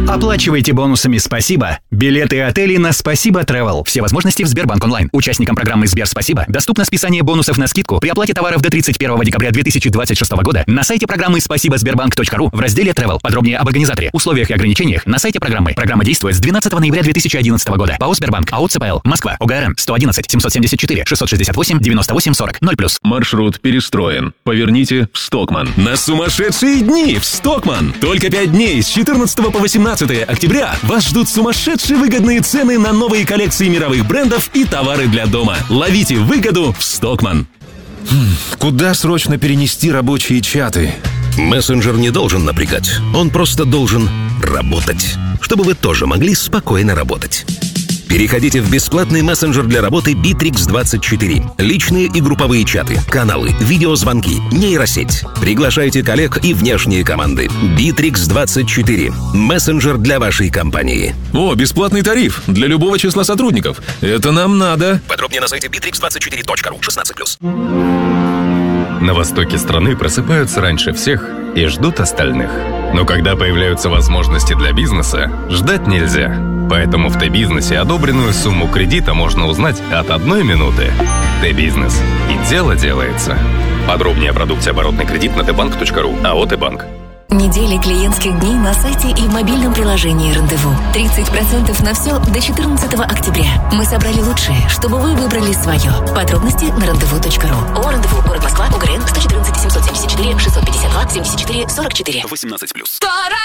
Оплачивайте бонусами «Спасибо» билеты и отели на «Спасибо Travel». Все возможности в Сбербанк онлайн. Участникам программы «Сбер Спасибо» доступно списание бонусов на скидку при оплате товаров до 31 декабря 2026 года на сайте программы спасибо-сбербанк.ру в разделе Travel. Подробнее об организаторе, условиях и ограничениях на сайте программы. Программа действует с 12 ноября 2011 года. ПАО «Сбербанк». АО ЦПЛ. Москва. ОГРН 111 774 668 98 40 0+. Маршрут перестроен. Поверните в Стокман. На сумасшедшие дни в Стокман. Только 5 дней с 14 по 18 октября вас ждут сумасшедшие выгодные цены на новые коллекции мировых брендов и товары для дома. Ловите выгоду в Стокман. Куда срочно перенести рабочие чаты? Мессенджер не должен напрягать. Он просто должен работать. Чтобы вы тоже могли спокойно работать. Переходите в бесплатный мессенджер для работы Bittrex24. Личные и групповые чаты, каналы, видеозвонки, нейросеть. Приглашайте коллег и внешние команды. Bittrex24. Мессенджер для вашей компании. О, бесплатный тариф для любого числа сотрудников. Это нам надо. Подробнее на сайте bittrex24.ru 16+. На востоке страны просыпаются раньше всех и ждут остальных. Но когда появляются возможности для бизнеса, ждать нельзя. Поэтому в Т-бизнесе одобренную сумму кредита можно узнать от 1 минуты. Т-бизнес. И дело делается. Подробнее о продукте оборотный кредит на tbank.ru. АО «Т-банк». Недели клиентских дней на сайте и в мобильном приложении «Рандеву». 30% на все до 14 октября. Мы собрали лучшее, чтобы вы выбрали свое. Подробности на randevu.ru. ООО «Рандеву», город Москва, ОГРН 114 774 652 74 44. 18+.